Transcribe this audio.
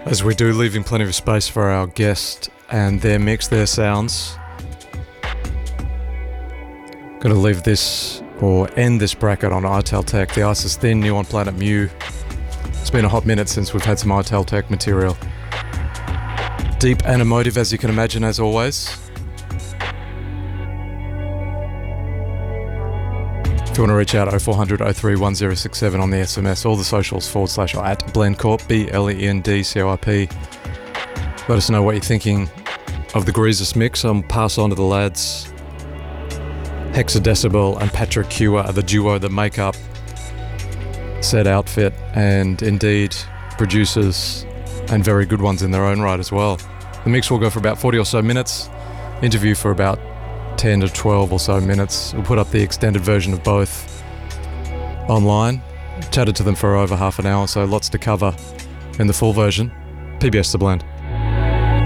As we do, leaving plenty of space for our guest and their mix, their sounds. Gonna leave this, or end this bracket on ITEL Tech, The Ice is Thin, new on Planet Mu. It's been a hot minute since we've had some ITEL Tech material. Deep and emotive, as you can imagine, as always. If you want to reach out, 0400 03 1067 on the SMS, all the socials / or at Blendcorp, BLENDCORP. Let us know what you're thinking of the Greasus mix. I'll pass on to the lads. Hexadecibel and Patrick Cure are the duo that make up said outfit, and indeed producers, and very good ones in their own right as well. The mix will go for about 40 or so minutes, interview for about 10 to 12 or so minutes. We'll put up the extended version of both online. Chatted to them for over half an hour, so lots to cover in the full version. PBS The Blend.